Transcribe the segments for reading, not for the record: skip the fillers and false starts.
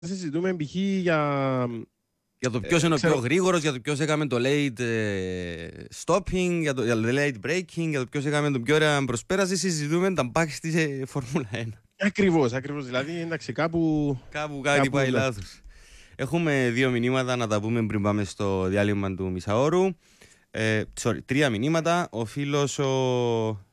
συζητούμε π.χ. για το ποιος είναι ο πιο γρήγορος, για το ποιος έκαμε το late stopping, για το late braking, για το ποιος έκαμε την πιο ωραία προσπέραση. Συζητούμε τα bugs της Φόρμουλα 1. Ακριβώς. Δηλαδή, εντάξει, κάπου κάτι πάει λάθος. Έχουμε 2 μηνύματα να τα πούμε πριν πάμε στο διάλειμμα του μισάωρου. 3 μηνύματα. Ο φίλος ο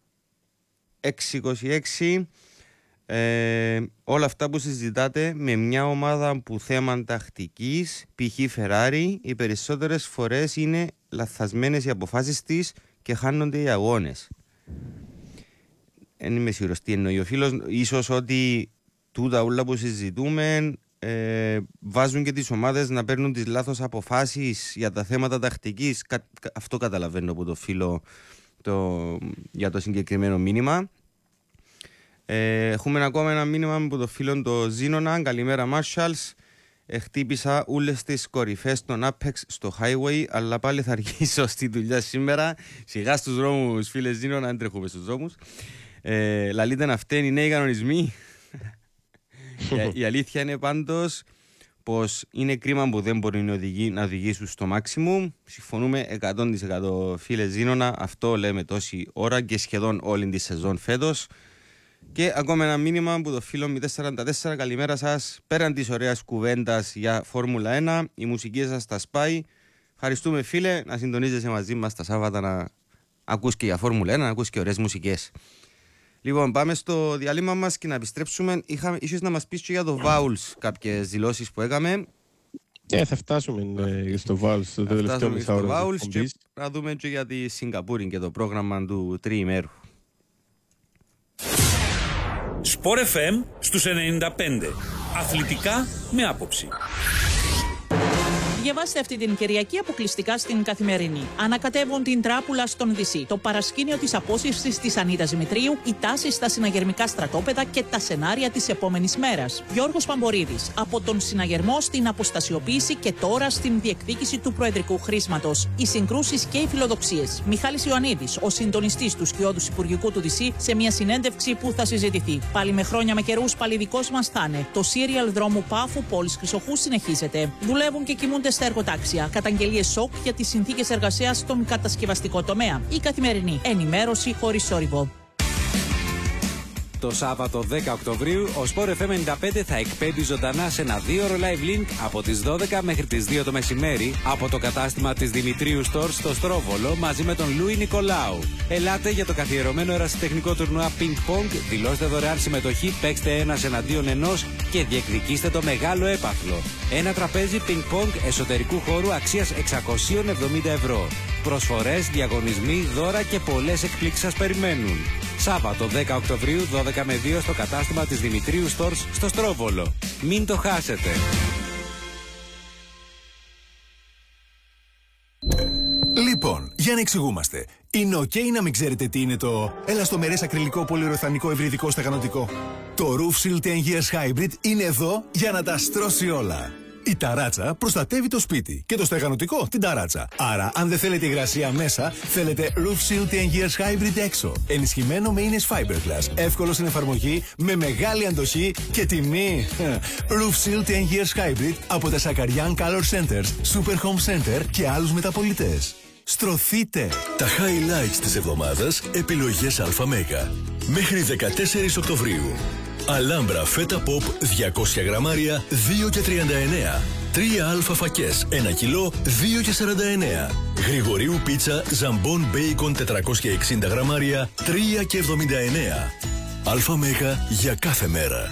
626. Όλα αυτά που συζητάτε με μια ομάδα που θέμα τακτικής, π.χ. Ferrari, οι περισσότερες φορές είναι λαθασμένες οι αποφάσεις της και χάνονται οι αγώνες. Δεν είμαι σίγουρος τι εννοεί ο φίλος. Ίσως ότι τούτα όλα που συζητούμε βάζουν και τις ομάδες να παίρνουν τις λάθος αποφάσεις για τα θέματα τακτικής. Αυτό καταλαβαίνω από το φίλο για το συγκεκριμένο μήνυμα. Έχουμε ακόμα ένα μήνυμα από το φίλο το Ζήνονα. Καλημέρα Marshalls. Χτύπησα όλες τις κορυφές των Apex στο highway, αλλά πάλι θα αργήσω στη δουλειά σήμερα. Σιγά στους δρόμους φίλε Ζήνονα, δεν τρέχουμε στους δρόμους. Λαλείτε να φταίνει οι νέοι κανονισμοί. Η αλήθεια είναι πάντως πως είναι κρίμα που δεν μπορεί να οδηγήσουν στο maximum. Συμφωνούμε 100% φίλε Ζήνονα. Αυτό λέμε τόση ώρα και σχεδόν όλη τη σεζόν φέτος. Και ακόμα ένα μήνυμα από το φίλο 044. Καλημέρα σας. Πέραν της ωραίας κουβέντας για Φόρμουλα 1, η μουσική σας τα σπάει. Ευχαριστούμε φίλε, να συντονίζεσαι μαζί μας τα Σάββατα, να ακούς και για Φόρμουλα 1, να ακούς και ωραίες μουσικές. Λοιπόν, πάμε στο διάλειμμα μας και να επιστρέψουμε. Ίσως να μας πεις και για το Vowels κάποιες δηλώσεις που έκαμε. Θα φτάσουμε στο Vowels το τελευταίο μισάωρο. Και να δούμε και για τη Σιγκαπούρη και το πρόγραμμα του τριημέρου. Σπορ FM στους 95. Αθλητικά με άποψη. Διαβάστε αυτή την Κυριακή αποκλειστικά στην Καθημερινή. Ανακατεύουν την τράπουλα στον Δυσί, το παρασκήνιο της απόσυρσης της Ανίτας Δημητρίου, οι τάσεις στα συναγερμικά στρατόπεδα και τα σενάρια της επόμενης μέρας. Γιώργος Παμπορίδης, από τον συναγερμό στην αποστασιοποίηση και τώρα στην διεκδίκηση του προεδρικού χρήσματος. Οι συγκρούσεις και οι φιλοδοξίες. Μιχάλης Ιωαννίδης, ο συντονιστής του σκιώδους Υπουργικού του Δυσί, σε μια συνέντευξη που θα συζητηθεί. Πάλι με χρόνια με καιρούς, πάλι δικός μας θα είναι. Το σύριαλ δρόμου Πάφου Πόλης Χρυσοχού συνεχίζεται. Δουλεύουν και κοιμούνται στα εργοτάξια. Καταγγελίες σοκ για τις συνθήκες εργασίας στον κατασκευαστικό τομέα. Η Καθημερινή. Ενημέρωση χωρίς θόρυβο. Το Σάββατο 10 Οκτωβρίου ο Sport FM 95 θα εκπέμπει ζωντανά σε ένα 2ωρο live link από τις 12 μέχρι τις 2 το μεσημέρι από το κατάστημα της Δημητρίου Stores στο Στρόβολο μαζί με τον Λούι Νικολάου. Ελάτε για το καθιερωμένο ερασιτεχνικό τουρνουά Ping Pong, δηλώστε δωρεάν συμμετοχή, παίξτε ένας εναντίον ενός και διεκδικήστε το μεγάλο έπαθλο. Ένα τραπέζι Ping Pong εσωτερικού χώρου αξίας 670 ευρώ. Προσφορές, διαγωνισμοί, δώρα και πολλές εκπλήξεις σας περιμένουν. Σάββατο 10 Οκτωβρίου 12 με 2 στο κατάστημα της Δημητρίου Stores στο Στρόβολο. Μην το χάσετε! Λοιπόν, για να εξηγούμαστε. Είναι ok να μην ξέρετε τι είναι το ελαστομερές ακριλικό πολυουρεθανικό ευρυδικό στεγανοτικό. Το Roof Seal 10 Years Hybrid είναι εδώ για να τα στρώσει όλα. Η ταράτσα προστατεύει το σπίτι και το στεγανοτικό την ταράτσα. Άρα, αν δεν θέλετε υγρασία μέσα, θέλετε Roof Seal 10 Years Hybrid έξω. Ενισχυμένο με ίνες fiberglass, εύκολο στην εφαρμογή, με μεγάλη αντοχή και τιμή. Roof Seal 10 Years Hybrid από τα Σακαριάν Color Centers, Super Home Center και άλλους μεταπωλητές. Στρωθείτε! Τα highlights της εβδομάδας, επιλογές ΑΜΕΓΑ. Μέχρι 14 Οκτωβρίου. Αλάμπρα φέτα pop 200 γραμμάρια 2,39. 3 φακές 1 κιλό 2,49. Γρηγορίου πίτσα ζαμπόν μπέικον 460 γραμμάρια 3,79. ΑΜΕΓΑ για κάθε μέρα.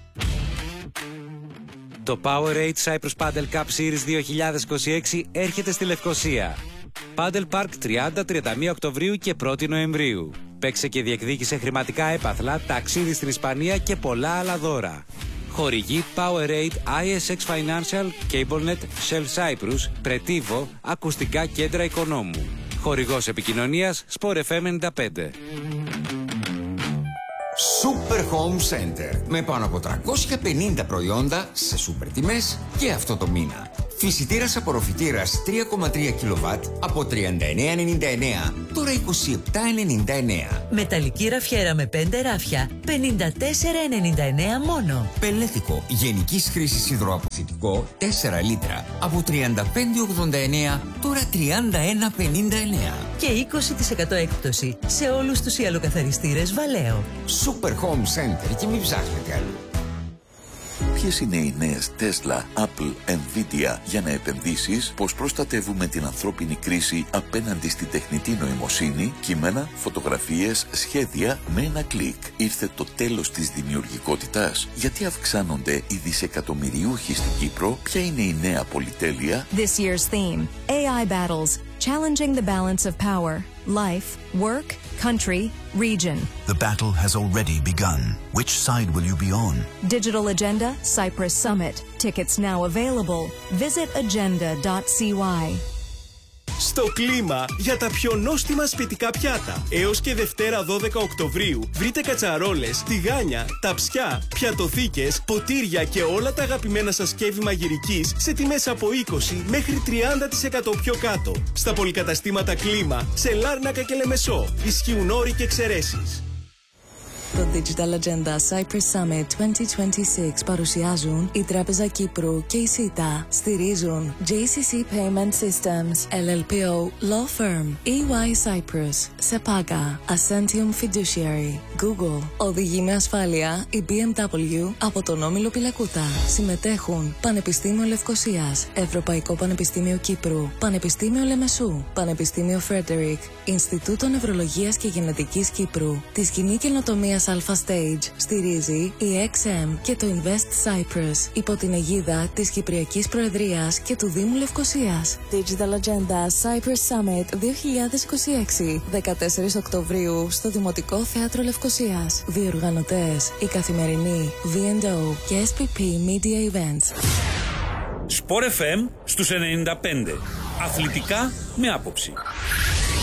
Το Powerade Cyprus Padel Cup Series 2026 έρχεται στη Λευκοσία. Paddle Park 30-31 Οκτωβρίου και 1η Νοεμβρίου. Παίξε και διεκδίκησε χρηματικά έπαθλα, ταξίδι στην Ισπανία και πολλά άλλα δώρα. Χορηγοί Powerade, ISX Financial, CableNet, Shell Cyprus, Pretivo, Ακουστικά Κέντρα Οικονόμου. Χορηγός επικοινωνίας Sport FM 95. Super Home Center. Με πάνω από 350 προϊόντα σε σούπερ τιμές και αυτό το μήνα. Φυσιτήρας απορροφητήρας 3,3 κιλοβάτ από 39,99, τώρα 27,99. Μεταλλική ραφιέρα με 5 ράφια, 54,99 μόνο. Πελέτικο γενικής χρήσης υδροαποθητικό 4 λίτρα από 35,89, τώρα 31,59. Και 20% έκπτωση σε όλους τους ιαλοκαθαριστήρες Βαλέο. Super Home Center και μην ψάχνετε αλλού. Ποιες είναι οι νέες Tesla, Apple, Nvidia για να επενδύσεις, πώς προστατεύουμε την ανθρώπινη κρίση απέναντι στη τεχνητή νοημοσύνη, κείμενα, φωτογραφίες, σχέδια με ένα κλικ. Ήρθε το τέλος της δημιουργικότητας. Γιατί αυξάνονται οι δισεκατομμυριούχοι στην Κύπρο, ποια είναι η νέα πολυτέλεια? This year's theme, AI battles, challenging the balance of power, life, work, country, region. The battle has already begun. Which side will you be on? Digital Agenda, Cyprus Summit. Tickets now available. Visit agenda.cy. Στο κλίμα για τα πιο νόστιμα σπιτικά πιάτα. Έως και Δευτέρα 12 Οκτωβρίου βρείτε κατσαρόλες, τηγάνια, ταψιά, πιατοθήκες, ποτήρια και όλα τα αγαπημένα σας σκεύη μαγειρικής σε τιμές από 20 μέχρι 30% πιο κάτω. Στα πολυκαταστήματα Κλίμα, σε Λάρνακα και Λεμεσό. Ισχύουν όροι και εξαιρέσεις. Το Digital Agenda Cyprus Summit 2026 παρουσιάζουν η Τράπεζα Κύπρου και η ΣΥΤΑ. Στηρίζουν JCC Payment Systems, LLPO Law Firm, EY Cyprus, SEPAGA, Ascentium Fiduciary, Google. Οδηγεί με ασφάλεια η BMW από τον Όμιλο Πιλακούτα. Συμμετέχουν Πανεπιστήμιο Λευκωσίας, Ευρωπαϊκό Πανεπιστήμιο Κύπρου, Πανεπιστήμιο Λεμεσού, Πανεπιστήμιο Φρέντερικ, Ινστιτούτο Νευρολογίας και Γενετικής Κύπρου, τη Σκηνή Καινοτομίας Alpha Stage στηρίζει η XM και το Invest Cyprus υπό την αιγίδα της Κυπριακής Προεδρίας και του Δήμου Λευκωσίας. Digital Agenda Cyprus Summit 2026, 14 Οκτωβρίου στο Δημοτικό Θέατρο Λευκωσίας. Διοργανωτές η Καθημερινή, V&O και SPP Media Events. Sport FM στους 95. Αθλητικά με άποψη.